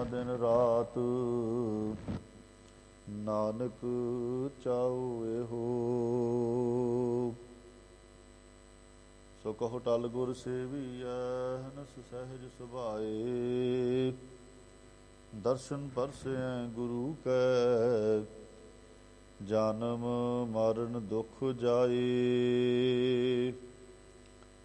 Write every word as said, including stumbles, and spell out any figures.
ਦਿਨ ਰਾਤ, ਨਾਨਕ ਚਾਉ ਇਹੋ। ਸੋ ਕਹੋ ਟਲ ਗੁਰ ਸੇਵੀਐ, ਹਨਸ ਸਹਿਜ ਸੁਭਾਏ। ਦਰਸ਼ਨ ਪਰਸੈ ਗੁਰੂ ਕੈ, ਜਨਮ ਮਰਨ ਦੁਖ ਜਾਏ।